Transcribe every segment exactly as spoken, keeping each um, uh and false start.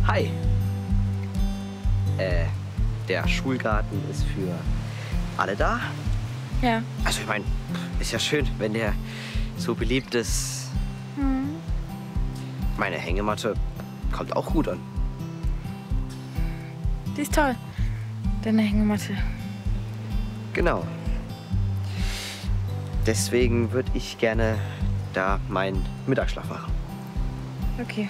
Hi. Äh, der Schulgarten ist für alle da? Ja. Also ich meine, ist ja schön, wenn der so beliebt ist. Mhm. Meine Hängematte kommt auch gut an. Die ist toll, deine Hängematte. Genau. Deswegen würde ich gerne da meinen Mittagsschlaf machen. Okay.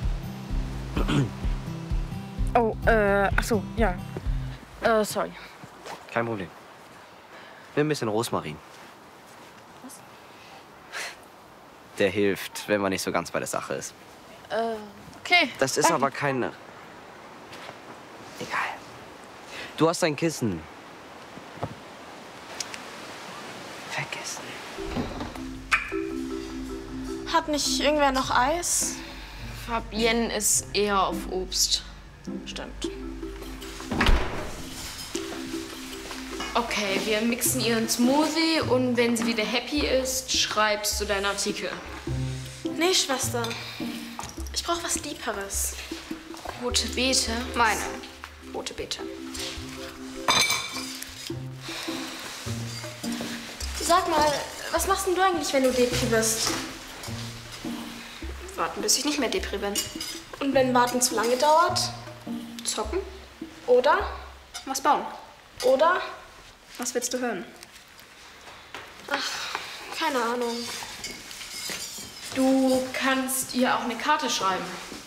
Oh, äh, ach so, ja. Äh, sorry. Kein Problem. Nimm ein bisschen Rosmarin. Was? Der hilft, wenn man nicht so ganz bei der Sache ist. Äh, okay. Das ist Danke. aber keine... Egal. Du hast dein Kissen. Vergessen. Hat nicht irgendwer noch Eis? Fabienne ist eher auf Obst. Stimmt. Okay, wir mixen ihren Smoothie und wenn sie wieder happy ist, schreibst du deinen Artikel. Nee, Schwester. Ich brauche was Lieberes. Rote Beete. Meine. Rote Beete. Sag mal, was machst denn du eigentlich, wenn du Depri bist? Warten, bis ich nicht mehr Depri bin. Und wenn Warten zu lange dauert? Zocken? Oder? Was bauen? Oder? Was willst du hören? Ach, keine Ahnung. Du kannst ihr auch eine Karte schreiben.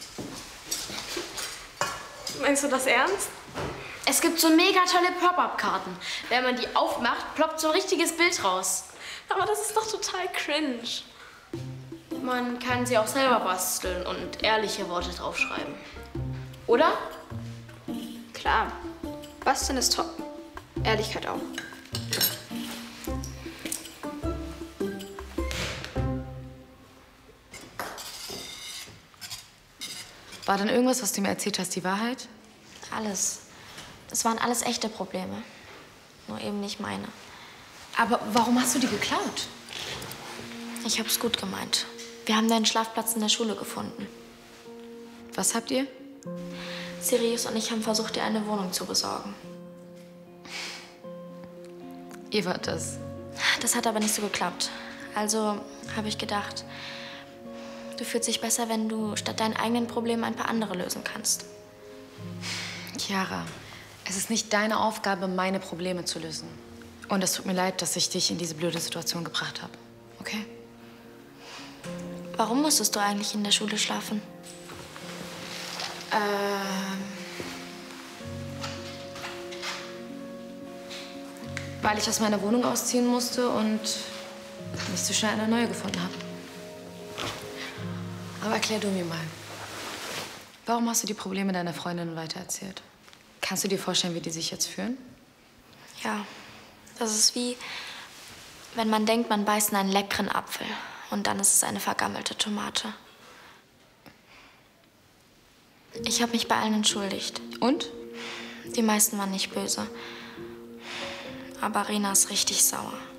Meinst du das ernst? Es gibt so mega tolle Pop-Up-Karten. Wenn man die aufmacht, ploppt so ein richtiges Bild raus. Aber das ist doch total cringe. Man kann sie auch selber basteln und ehrliche Worte draufschreiben. Oder? Klar. Basteln ist top. Ehrlichkeit auch. War denn irgendwas, was du mir erzählt hast, die Wahrheit? Alles. Es waren alles echte Probleme. Nur eben nicht meine. Aber warum hast du die geklaut? Ich hab's gut gemeint. Wir haben deinen Schlafplatz in der Schule gefunden. Was habt ihr? Sirius und ich haben versucht, dir eine Wohnung zu besorgen. Ihr wart das. Das hat aber nicht so geklappt. Also habe ich gedacht, du fühlst dich besser, wenn du statt deinen eigenen Problemen ein paar andere lösen kannst. Chiara, es ist nicht deine Aufgabe, meine Probleme zu lösen. Und es tut mir leid, dass ich dich in diese blöde Situation gebracht habe. Okay? Warum musstest du eigentlich in der Schule schlafen? Ähm... Weil ich aus meiner Wohnung ausziehen musste und nicht so schnell eine neue gefunden habe. Aber erklär du mir mal. Warum hast du die Probleme deiner Freundin weitererzählt? Kannst du dir vorstellen, wie die sich jetzt fühlen? Ja, das ist wie, wenn man denkt, man beißt in einen leckeren Apfel und dann ist es eine vergammelte Tomate. Ich habe mich bei allen entschuldigt. Und? Die meisten waren nicht böse. Aber Rena ist richtig sauer.